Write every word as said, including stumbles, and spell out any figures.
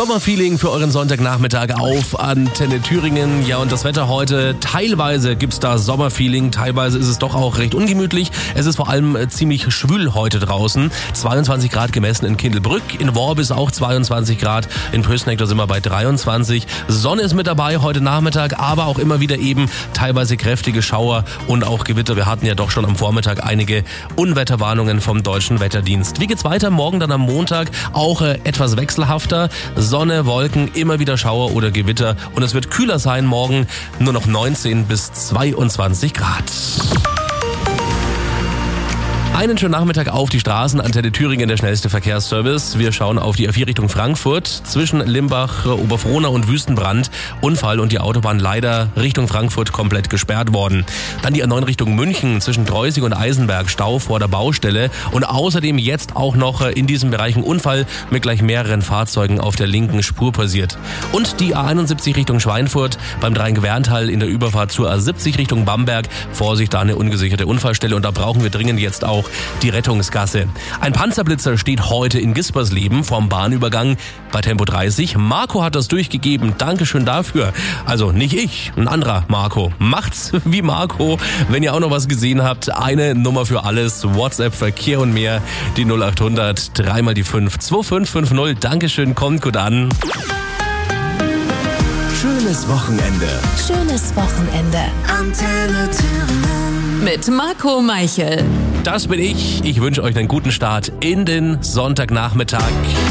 Sommerfeeling für euren Sonntagnachmittag auf Antenne Thüringen. Ja, und das Wetter heute, teilweise gibt's da Sommerfeeling, teilweise ist es doch auch recht ungemütlich. Es ist vor allem ziemlich schwül heute draußen. zweiundzwanzig Grad gemessen in Kindelbrück, in Worbis auch zweiundzwanzig Grad, in Pößneck, da sind wir bei dreiundzwanzig. Sonne ist mit dabei heute Nachmittag, aber auch immer wieder eben teilweise kräftige Schauer und auch Gewitter. Wir hatten ja doch schon am Vormittag einige Unwetterwarnungen vom Deutschen Wetterdienst. Wie geht's weiter? Morgen dann am Montag auch äh, etwas wechselhafter. Sonne, Wolken, immer wieder Schauer oder Gewitter und es wird kühler sein morgen, nur noch neunzehn bis zweiundzwanzig Grad. Einen schönen Nachmittag auf die Straßen. Antenne Thüringen, der schnellste Verkehrsservice. Wir schauen auf die A vier Richtung Frankfurt. Zwischen Limbach, Oberfrohna und Wüstenbrand. Unfall und die Autobahn leider Richtung Frankfurt komplett gesperrt worden. Dann die A neun Richtung München zwischen Treusig und Eisenberg. Stau vor der Baustelle. Und außerdem jetzt auch noch in diesem Bereich ein Unfall mit gleich mehreren Fahrzeugen auf der linken Spur passiert. Und die A einundsiebzig Richtung Schweinfurt beim Dreien-Gewerntal in der Überfahrt zur A siebzig Richtung Bamberg. Vorsicht, da eine ungesicherte Unfallstelle und da brauchen wir dringend jetzt auch die Rettungsgasse. Ein Panzerblitzer steht heute in Gispersleben vorm Bahnübergang bei Tempo dreißig. Marco hat das durchgegeben. Dankeschön dafür. Also nicht ich, ein anderer Marco. Macht's wie Marco. Wenn ihr auch noch was gesehen habt, eine Nummer für alles. WhatsApp, Verkehr und mehr. Die null acht hundert, dreimal die fünf, zwei fünf fünf null. Dankeschön, kommt gut an. Schönes Wochenende. Schönes Wochenende. Antenne Thüringen. Mit Marco Meichel. Das bin ich. Ich wünsche euch einen guten Start in den Sonntagnachmittag.